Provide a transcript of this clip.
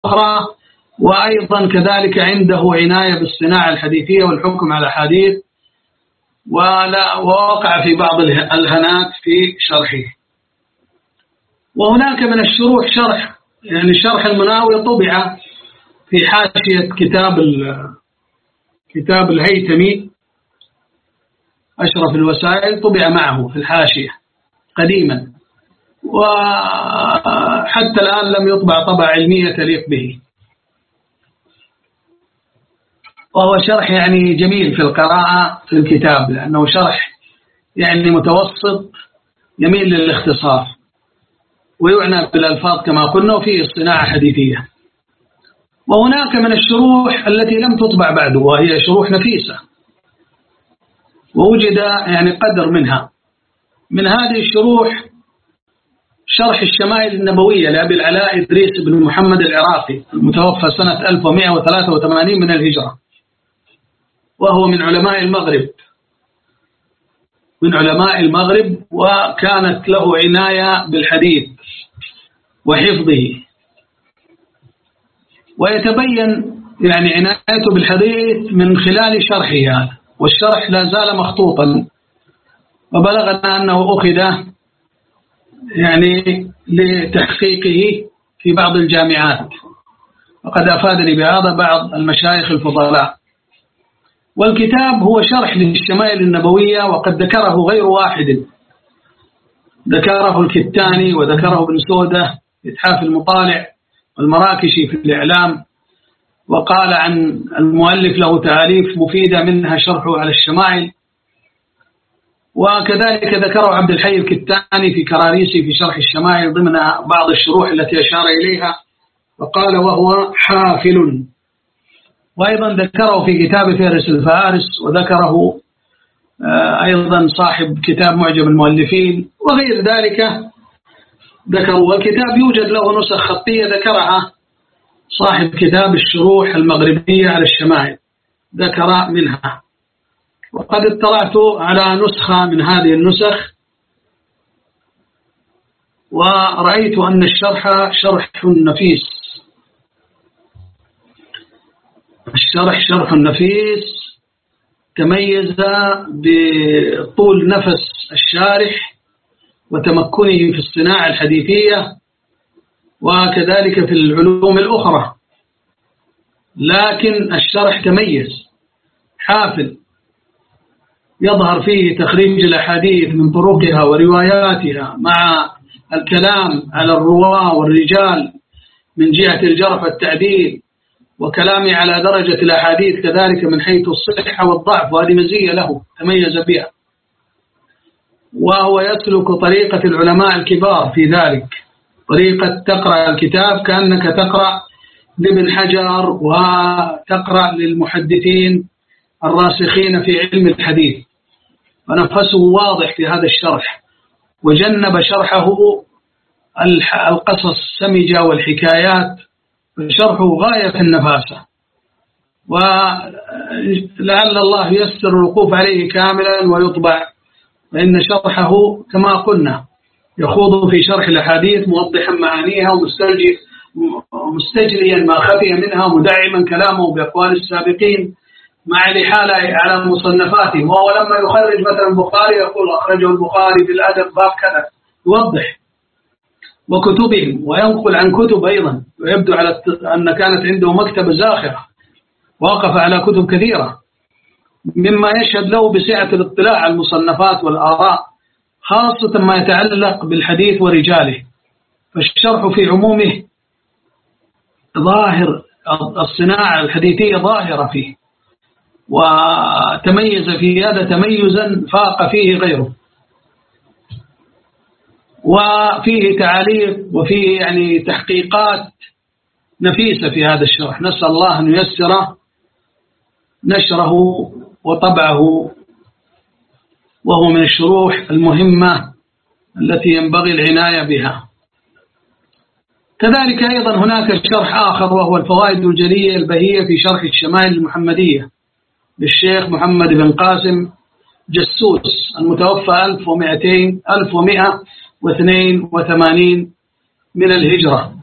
الأخرى. وأيضا كذلك عنده عناية بالصناعة الحديثية والحكم على الحديث، ووقع في بعض الهنات في شرحه. وهناك من الشروح شرح، يعني شرح المناوي طبع في حاشية كتاب الهيثمي أشرف الوسائل، طبع معه في الحاشية قديما، وحتى الآن لم يطبع طبعة علمية تليق به، وهو شرح يعني جميل في القراءة في الكتاب، لأنه شرح يعني متوسط يميل للاختصار، ويعنى بالألفاظ كما قلنا، وفيه الصناعة حديثية. وهناك من الشروح التي لم تطبع بعد، وهي شروح نفيسة، ووجد يعني قدر منها. من هذه الشروح شرح الشمائل النبوية لأبي العلاء إدريس بن محمد العراقي، المتوفى سنة 1183 من الهجرة، وهو من علماء المغرب، وكانت له عناية بالحديث وحفظه، ويتبين يعني عنايته بالحديث من خلال شرحه هذا، والشرح لا زال مخطوطا، وبلغنا أنه أخذ يعني لتحقيقه في بعض الجامعات، وقد أفادني بهذا بعض المشايخ الفضلاء. والكتاب هو شرح للشمائل النبوية، وقد ذكره غير واحد، ذكره الكتاني وذكره ابن سودة في إتحاف المطالع، والمراكشي في الإعلام، وقال عن المؤلف له تأليف مفيدة منها شرحه على الشمائل. وكذلك ذكره عبد الحي الكتاني في كراريسي في شرح الشمائل ضمن بعض الشروح التي أشار إليها، وقال وهو حافل. وأيضا ذكره في كتاب فهرس الفهارس، وذكره أيضا صاحب كتاب معجم المؤلفين، وغير ذلك ذكروا. والكتاب يوجد له نسخ خطية ذكرها صاحب كتاب الشروح المغربية على الشمائل، ذكر منها. وقد اطلعت على نسخة من هذه النسخ، ورأيت أن الشرح شرح نفيس، شرح نفيس، تميز بطول نفس الشارح وتمكنه في الصناعة الحديثية، وكذلك في العلوم الأخرى. لكن الشرح تميز حافل، يظهر فيه تخريج الأحاديث من طرقها ورواياتها، مع الكلام على الرواة والرجال من جهة الجرح والتعديل، وكلامي على درجة الأحاديث كذلك من حيث الصحة والضعف، وهذه مزية له تميز بها. وهو يسلك طريقة العلماء الكبار في ذلك، طريقة تقرأ الكتاب كأنك تقرأ لابن حجر، وتقرأ للمحدثين الراسخين في علم الحديث، ونفسه واضح في هذا الشرح، وجنب شرحه القصص السمجة والحكايات، شرحه غاية في النفاسة، ولعل الله ييسر الوقوف عليه كاملا ويطبع، فإن شرحه كما قلنا يخوض في شرح الأحاديث موضحا معانيها ومستجليا ما خفي منها، مدعما كلامه بأقوال السابقين مع الإحالة على مصنفاتهم. وهو لما يخرج مثلا البخاري يقول أخرجه البخاري في الأدب باب كذا، يوضح، وكتبهم، وينقل عن كتب أيضا، ويبدو على أن كانت عنده مكتبة زاخرة، وقف على كتب كثيرة، مما يشهد له بسعة الاطلاع على المصنفات والآراء، خاصة ما يتعلق بالحديث ورجاله. فالشرح في عمومه ظاهر، الصناعة الحديثية ظاهرة فيه، وتميز في هذا تميزا فاق فيه غيره. وفيه تعاليق، وفيه يعني تحقيقات نفيسة في هذا الشرح، نسأل الله أن ييسر نشره وطبعه، وهو من الشروح المهمة التي ينبغي العناية بها. كذلك أيضا هناك شرح آخر، وهو الفوائد الجلية البهية في شرح الشمائل المحمدية للشيخ محمد بن قاسم جسوس، المتوفى 1182 من الهجرة،